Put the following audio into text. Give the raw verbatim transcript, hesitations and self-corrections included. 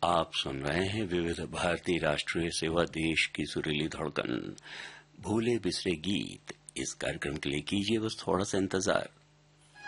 आप सुन रहे हैं विविध भारती राष्ट्रीय सेवा, देश की सुरीली धड़कन। भूले बिसरे गीत, इस कार्यक्रम के लिए कीजिए बस थोड़ा सा इंतजार।